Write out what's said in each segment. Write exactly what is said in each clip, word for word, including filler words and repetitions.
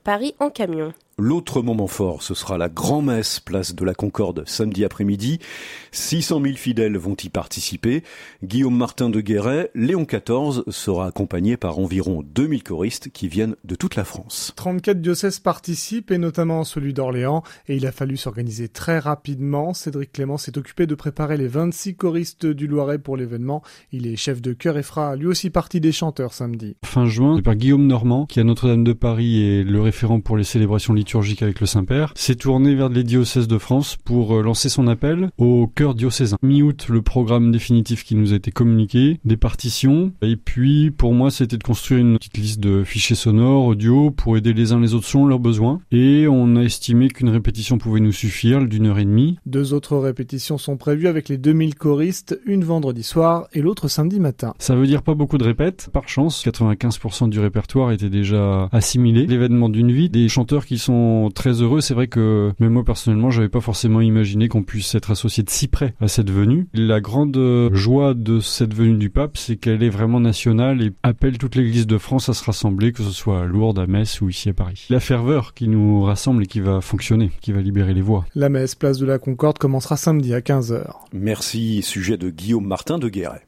Paris en camion. L'autre moment fort, ce sera la grand-messe place de la Concorde samedi après-midi. six cent mille fidèles vont y participer. Guillaume Martin de Guéret, Léon quatorze, sera accompagné par environ deux mille choristes qui viennent de toute la France. trente-quatre diocèses participent et notamment celui d'Orléans et il a fallu s'organiser très rapidement. Cédric Clément s'est occupé de préparer les vingt-six choristes du Loiret pour l'événement. Il est chef de chœur et fera lui aussi partie des chanteurs samedi. Fin juin, le père Guillaume Normand, qui à Notre-Dame de Paris est le référent pour les célébrations liturgiques avec le Saint-Père, s'est tourné vers les diocèses de France pour lancer son appel au chœur diocésain. Mi-août, le programme définitif qui nous a été communiqué, des partitions, et puis pour moi c'était de construire une petite liste de fichiers sonores, audio, pour aider les uns les autres selon leurs besoins, et on a estimé qu'une répétition pouvait nous suffire d'une heure et demie. Deux autres répétitions sont prévues avec les deux mille choristes, une vendredi soir et l'autre samedi matin. Ça veut dire pas beaucoup de répètes, par chance, quatre-vingt-quinze pour cent du répertoire était déjà assimilé. L'événement d'une vie, des chanteurs qui sont très heureux. C'est vrai que même moi personnellement, j'avais pas forcément imaginé qu'on puisse être associé de si près à cette venue. La grande joie de cette venue du pape, c'est qu'elle est vraiment nationale et appelle toute l'Église de France à se rassembler, que ce soit à Lourdes, à Metz ou ici à Paris. La ferveur qui nous rassemble et qui va fonctionner, qui va libérer les voix. La messe place de la Concorde commencera samedi à quinze heures. Merci, sujet de Guillaume Martin de Guéret.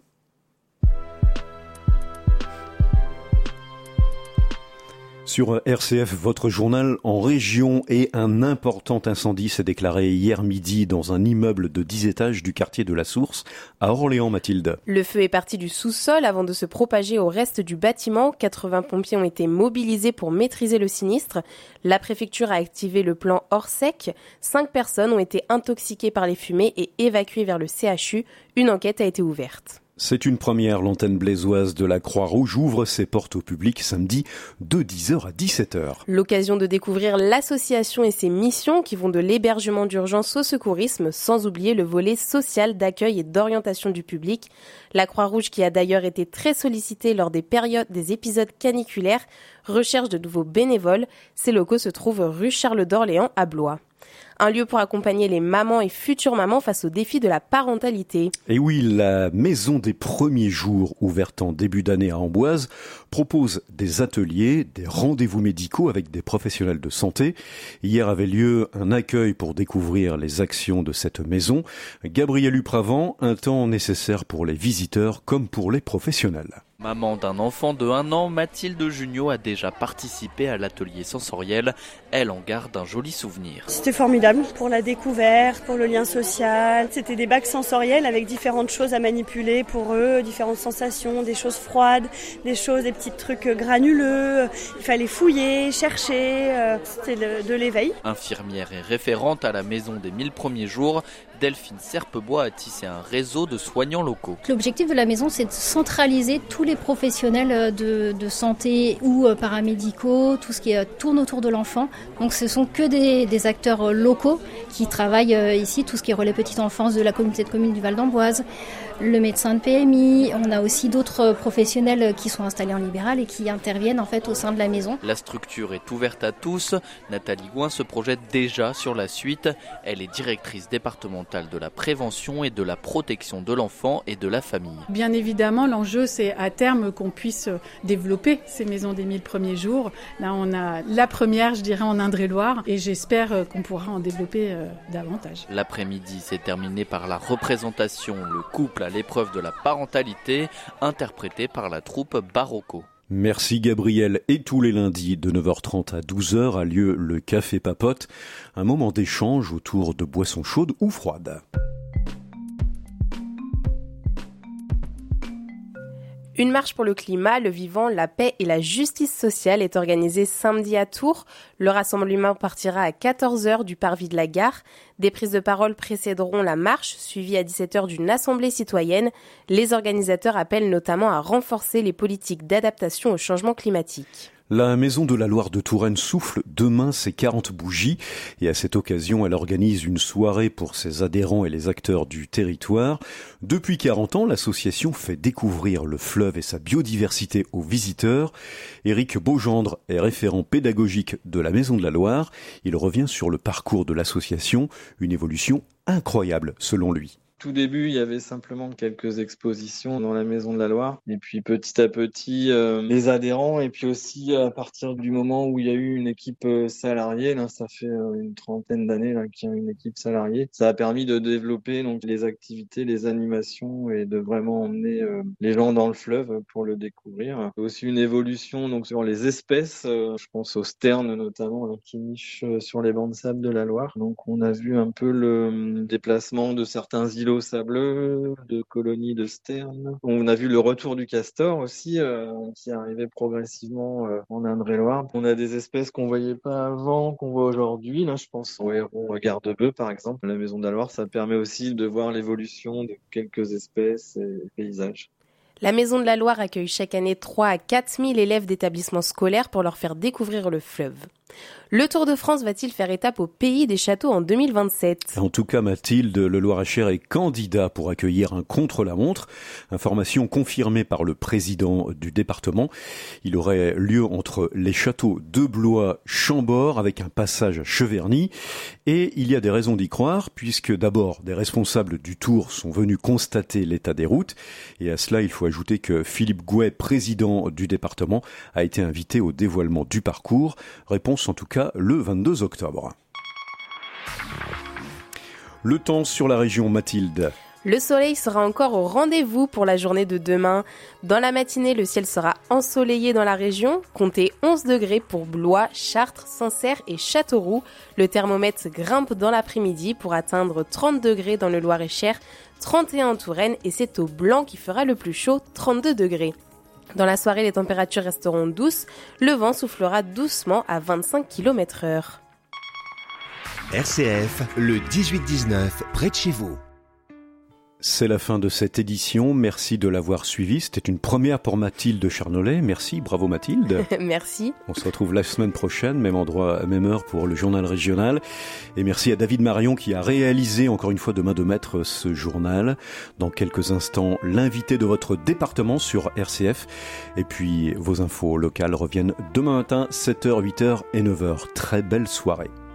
Sur R C F, votre journal, en région, et un important incendie s'est déclaré hier midi dans un immeuble de dix étages du quartier de la Source, à Orléans, Mathilde. Le feu est parti du sous-sol avant de se propager au reste du bâtiment. quatre-vingts pompiers ont été mobilisés pour maîtriser le sinistre. La préfecture a activé le plan Orsec. Cinq personnes ont été intoxiquées par les fumées et évacuées vers le C H U. Une enquête a été ouverte. C'est une première. L'antenne blésoise de la Croix-Rouge ouvre ses portes au public samedi de dix heures à dix-sept heures. L'occasion de découvrir l'association et ses missions qui vont de l'hébergement d'urgence au secourisme, sans oublier le volet social d'accueil et d'orientation du public. La Croix-Rouge, qui a d'ailleurs été très sollicitée lors des périodes des épisodes caniculaires, recherche de nouveaux bénévoles. Ses locaux se trouvent rue Charles d'Orléans à Blois. Un lieu pour accompagner les mamans et futures mamans face au défi de la parentalité. Et oui, la Maison des Premiers Jours, ouverte en début d'année à Amboise, propose des ateliers, des rendez-vous médicaux avec des professionnels de santé. Hier avait lieu un accueil pour découvrir les actions de cette maison. Gabriel Upravant, un temps nécessaire pour les visiteurs comme pour les professionnels. Maman d'un enfant de un an, Mathilde Junio a déjà participé à l'atelier sensoriel. Elle en garde un joli souvenir. C'était formidable pour la découverte, pour le lien social. C'était des bacs sensoriels avec différentes choses à manipuler pour eux, différentes sensations, des choses froides, des choses, des petits trucs granuleux. Il fallait fouiller, chercher. C'était le, de l'éveil. Infirmière et référente à la Maison des mille premiers jours, Delphine Serpebois a tissé un réseau de soignants locaux. L'objectif de la maison, c'est de centraliser tous les professionnels de, de santé ou paramédicaux, tout ce qui tourne autour de l'enfant. Donc ce sont que des, des acteurs locaux qui travaillent ici, tout ce qui est relais petite enfance de la communauté de communes du Val d'Amboise, le médecin de P M I. On a aussi d'autres professionnels qui sont installés en libéral et qui interviennent en fait au sein de la maison. La structure est ouverte à tous. Nathalie Gouin se projette déjà sur la suite. Elle est directrice départementale de la prévention et de la protection de l'enfant et de la famille. Bien évidemment, l'enjeu, c'est à terme qu'on puisse développer ces maisons des mille premiers jours. Là, on a la première, je dirais, en Indre-et-Loire, et j'espère qu'on pourra en développer euh, davantage. L'après-midi s'est terminé par la représentation, le couple à l'épreuve de la parentalité, interprété par la troupe Barocco. Merci Gabriel. Et tous les lundis de neuf heures trente à douze heures a lieu le Café Papote, un moment d'échange autour de boissons chaudes ou froides. Une marche pour le climat, le vivant, la paix et la justice sociale est organisée samedi à Tours. Le rassemblement partira à quatorze heures du parvis de la gare. Des prises de parole précéderont la marche, suivie à dix-sept heures d'une assemblée citoyenne. Les organisateurs appellent notamment à renforcer les politiques d'adaptation au changement climatique. La Maison de la Loire de Touraine souffle demain ses quarante bougies et à cette occasion, elle organise une soirée pour ses adhérents et les acteurs du territoire. Depuis quarante ans, l'association fait découvrir le fleuve et sa biodiversité aux visiteurs. Éric Beaugendre est référent pédagogique de la Maison de la Loire. Il revient sur le parcours de l'association, une évolution incroyable selon lui. tout début, il y avait simplement quelques expositions dans la Maison de la Loire. Et puis petit à petit, euh, les adhérents, et puis aussi à partir du moment où il y a eu une équipe salariée, là, ça fait une trentaine d'années là, qu'il y a une équipe salariée, ça a permis de développer donc les activités, les animations et de vraiment emmener euh, les gens dans le fleuve pour le découvrir. Aussi une évolution donc sur les espèces, euh, je pense aux sternes notamment là, qui nichent sur les bancs de sable de la Loire. Donc on a vu un peu le déplacement de certains îlots sableux, de colonies de sternes. On a vu le retour du castor aussi euh, qui arrivait progressivement euh, en Indre-et-Loire. On a des espèces qu'on voyait pas avant, qu'on voit aujourd'hui. Là, je pense au héron garde-bœuf par exemple. La Maison de la Loire, ça permet aussi de voir l'évolution de quelques espèces et paysages. La Maison de la Loire accueille chaque année trois à quatre mille élèves d'établissements scolaires pour leur faire découvrir le fleuve. Le Tour de France va-t-il faire étape au pays des châteaux en deux mille vingt-sept ? En tout cas, Mathilde, le Loir-et-Cher est candidat pour accueillir un contre-la-montre. Information confirmée par le président du département. Il aurait lieu entre les châteaux de Blois, Chambord, avec un passage à Cheverny. Et il y a des raisons d'y croire, puisque d'abord, des responsables du Tour sont venus constater l'état des routes. Et à cela, il faut ajouter que Philippe Gouet, président du département, a été invité au dévoilement du parcours. Réponse en tout cas le vingt-deux octobre. Le temps sur la région, Mathilde. Le soleil sera encore au rendez-vous pour la journée de demain. Dans la matinée, le ciel sera ensoleillé dans la région. Comptez onze degrés pour Blois, Chartres, Sancerre et Châteauroux. Le thermomètre grimpe dans l'après-midi pour atteindre trente degrés dans le Loir-et-Cher, trente et un en Touraine et c'est au Blanc qui fera le plus chaud, trente-deux degrés. Dans la soirée, les températures resteront douces. Le vent soufflera doucement à vingt-cinq kilomètres heure. R C F, le dix-huit dix-neuf, près de chez vous. C'est la fin de cette édition. Merci de l'avoir suivi. C'était une première pour Mathilde Charnollet. Merci, bravo Mathilde. Merci. On se retrouve la semaine prochaine, même endroit, même heure pour le journal régional. Et merci à David Marion qui a réalisé encore une fois de main de maître ce journal. Dans quelques instants, l'invité de votre département sur R C F. Et puis vos infos locales reviennent demain matin, sept heures, huit heures et neuf heures. Très belle soirée.